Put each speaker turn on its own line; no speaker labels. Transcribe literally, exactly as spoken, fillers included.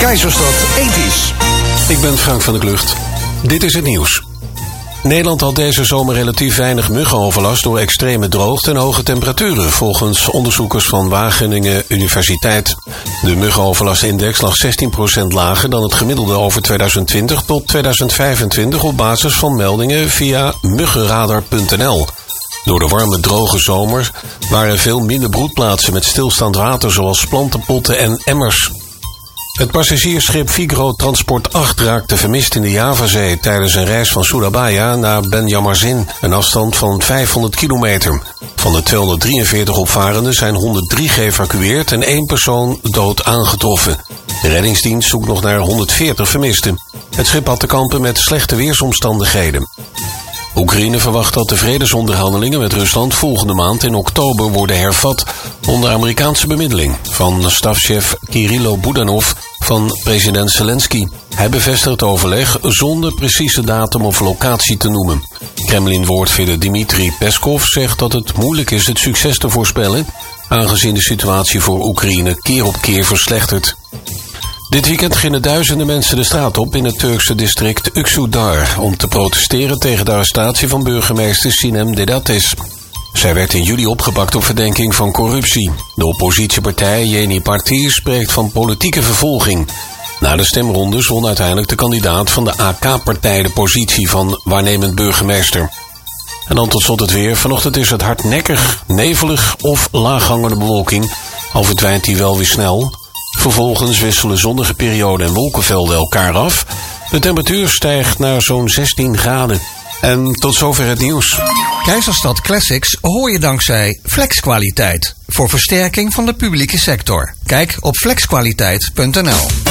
Keizerstad ethisch.
Ik ben Frank van der Klucht. Dit is het nieuws. Nederland had deze zomer relatief weinig muggenoverlast door extreme droogte en hoge temperaturen, volgens onderzoekers van Wageningen Universiteit. De muggenoverlastindex lag zestien procent lager dan het gemiddelde over tweeduizend twintig tot tweeduizend vijfentwintig op basis van meldingen via muggenradar punt n l. Door de warme, droge zomer waren er veel minder broedplaatsen met stilstaand water zoals plantenpotten en emmers. Het passagiersschip Figaro Transport acht raakte vermist in de Javazee tijdens een reis van Surabaya naar Banjarmasin, een afstand van vijfhonderd kilometer. Van de tweehonderddrieënveertig opvarenden zijn honderddrie geëvacueerd en één persoon dood aangetroffen. De reddingsdienst zoekt nog naar honderdveertig vermisten. Het schip had te kampen met slechte weersomstandigheden. Oekraïne verwacht dat de vredesonderhandelingen met Rusland volgende maand in oktober worden hervat onder Amerikaanse bemiddeling van stafchef Kirilo Budanov van president Zelensky. Hij bevestigt het overleg zonder precieze datum of locatie te noemen. Kremlin-woordvoerder Dmitri Peskov zegt dat het moeilijk is het succes te voorspellen, aangezien de situatie voor Oekraïne keer op keer verslechtert. Dit weekend gingen duizenden mensen de straat op in het Turkse district Üsküdar om te protesteren tegen de arrestatie van burgemeester Sinem Dedatis. Zij werd in juli opgepakt op verdenking van corruptie. De oppositiepartij Yeni Parti spreekt van politieke vervolging. Na de stemrondes won uiteindelijk de kandidaat van de A K-partij de positie van waarnemend burgemeester. En dan tot slot het weer. Vanochtend is het hardnekkig, nevelig of laaghangende bewolking. Al verdwijnt die wel weer snel. Vervolgens wisselen zonnige perioden en wolkenvelden elkaar af. De temperatuur stijgt naar zo'n zestien graden. En tot zover het nieuws.
Keizerstad Classics hoor je dankzij Flexkwaliteit. Voor versterking van de publieke sector. Kijk op flexkwaliteit punt n l.